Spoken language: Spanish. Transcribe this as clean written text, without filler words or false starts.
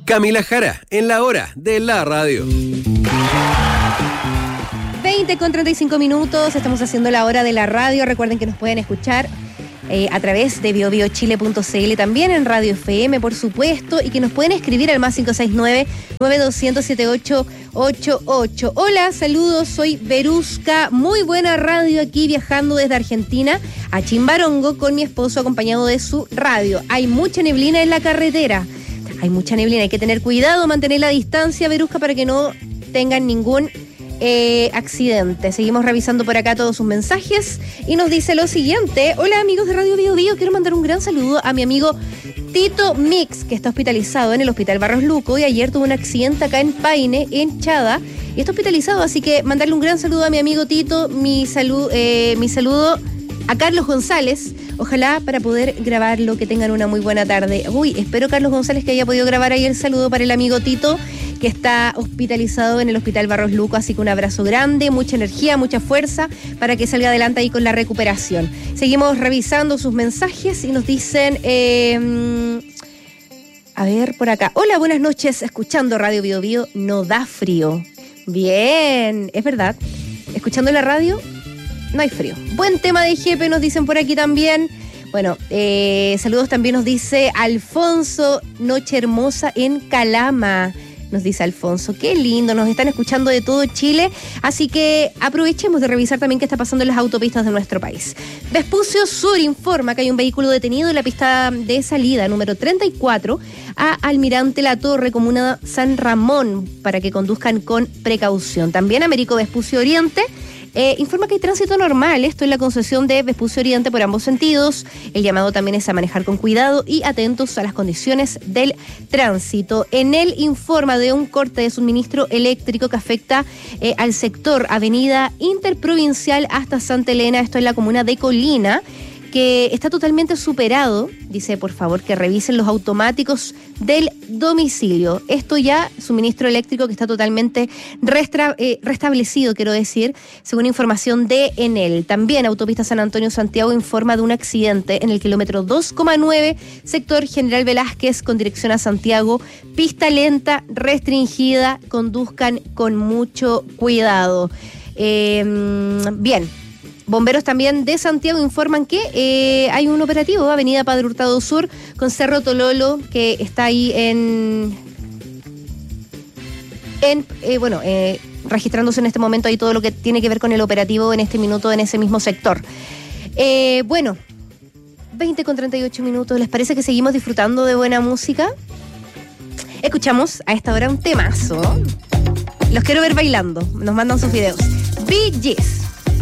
Camila Jara, en la hora de la radio. 20:35, estamos haciendo la hora de la radio. Recuerden que nos pueden escuchar a través de biobiochile.cl, también en Radio FM, por supuesto, y que nos pueden escribir al más 569-9200-7888. Hola, saludos, soy Verusca, muy buena radio aquí, viajando desde Argentina a Chimbarongo con mi esposo, acompañado de su radio. Hay mucha neblina en la carretera, hay mucha neblina, hay que tener cuidado, mantener la distancia, Verusca, para que no tengan ningún accidente. Seguimos revisando por acá todos sus mensajes y nos dice lo siguiente: hola amigos de Radio Bio Bio, quiero mandar un gran saludo a mi amigo Tito Mix, que está hospitalizado en el Hospital Barros Luco y ayer tuvo un accidente acá en Paine, en Chada, y está hospitalizado, así que mandarle un gran saludo a mi amigo Tito, mi saludo a Carlos González, ojalá para poder grabarlo, que tengan una muy buena tarde. Uy, espero, Carlos González, que haya podido grabar ahí el saludo para el amigo Tito, que está hospitalizado en el Hospital Barros Luco, así que un abrazo grande, mucha energía, mucha fuerza para que salga adelante ahí con la recuperación. Seguimos revisando sus mensajes y nos dicen, a ver, por acá: hola, buenas noches, escuchando Radio Bio Bio, no da frío. Bien, es verdad, escuchando la radio no hay frío. Buen tema de Jepe, nos dicen por aquí también. Bueno, saludos también nos dice Alfonso, noche hermosa en Calama. Nos dice Alfonso, qué lindo, nos están escuchando de todo Chile, así que aprovechemos de revisar también qué está pasando en las autopistas de nuestro país. Vespucio Sur informa que hay un vehículo detenido en la pista de salida número 34 a Almirante La Torre, comuna San Ramón, para que conduzcan con precaución. También Américo Vespucio Oriente informa que hay tránsito normal, esto en la concesión de Vespucio Oriente por ambos sentidos. El llamado también es a manejar con cuidado y atentos a las condiciones del tránsito. En él informa de un corte de suministro eléctrico que afecta al sector Avenida Interprovincial hasta Santa Elena, esto en la comuna de Colina, que está totalmente superado. Dice, por favor, que revisen los automáticos del domicilio. Esto ya, suministro eléctrico que está totalmente restablecido, quiero decir, según información de Enel. También Autopista San Antonio-Santiago informa de un accidente en el kilómetro 2,9, sector General Velázquez, con dirección a Santiago. Pista lenta, restringida, conduzcan con mucho cuidado. Bien. Bomberos también de Santiago informan que hay un operativo, Avenida Padre Hurtado Sur, con Cerro Tololo, que está ahí registrándose en este momento ahí todo lo que tiene que ver con el operativo en este minuto en ese mismo sector. 20:38, ¿les parece que seguimos disfrutando de buena música? Escuchamos a esta hora un temazo. Los quiero ver bailando, nos mandan sus videos. Bee Gees.